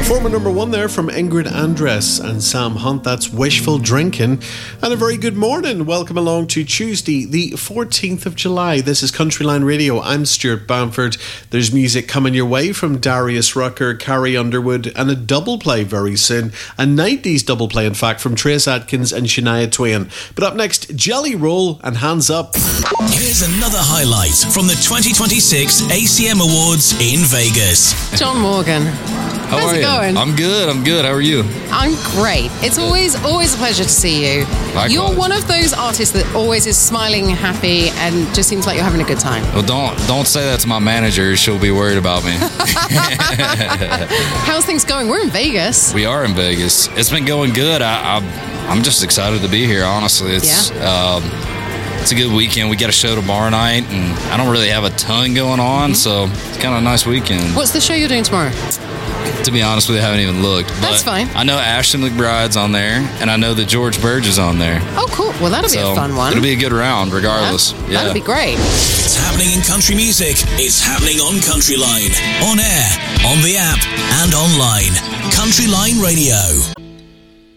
Former number one there from Ingrid Andress and Sam Hunt. That's Wishful Drinking. And a very good morning. Welcome along to Tuesday, the 14th of July. This is Countryline Radio. I'm Stuart Bamford. There's music coming your way from Darius Rucker, Carrie Underwood, and a double play very soon. A 90s double play, in fact, from Trace Atkins and Shania Twain. But up next, Jelly Roll and Hands Up. Here's another highlight from the 2026 ACM Awards in Vegas. John Morgan. How's it going? I'm good. How are you? I'm great. It's always a pleasure to see you. Likewise. You're one of those artists that always is smiling, happy, and just seems like you're having a good time. Well, don't say that to my manager. She'll be worried about me. How's things going? We're in Vegas. We are in Vegas. It's been going good. I'm just excited to be here, honestly. It's a good weekend. We got a show tomorrow night, and I don't really have a ton going on, so it's kind of a nice weekend. What's the show you're doing tomorrow? To be honest with you, I haven't even looked. That's fine. I know Ashton McBride's on there, and I know that George Burge is on there. Oh, cool. Well, that'll be a fun one. It'll be a good round, regardless. Yeah. That'll be great. It's happening in country music. It's happening on Countryline. On air, on the app, and online. Countryline Radio.